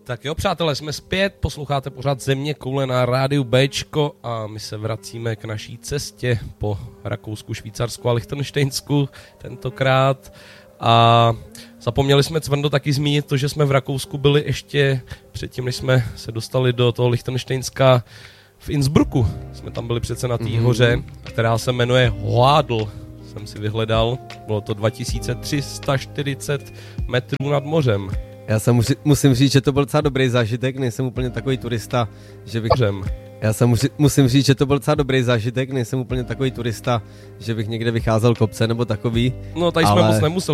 Tak jo, přátelé, jsme zpět, posloucháte pořád Země koule na rádiu Bčko a my se vracíme k naší cestě po Rakousku, Švýcarsku a Lichtenštejnsku tentokrát. A zapomněli jsme, Cvrndo, taky zmínit to, že jsme v Rakousku byli ještě předtím, než jsme se dostali do toho Lichtenštejnska v Innsbrucku. Jsme tam byli přece na té hoře, která se jmenuje Hoadl, jsem si vyhledal. Bylo to 2340 metrů nad mořem. Já se musím říct, že to byl docela dobrý zážitek, nejsem úplně takový turista, že bych... musím říct, že to byl docela dobrý zážitek, nejsem úplně takový turista, že bych někde vycházel kopce nebo takový. No, tady jsme moc nemuseli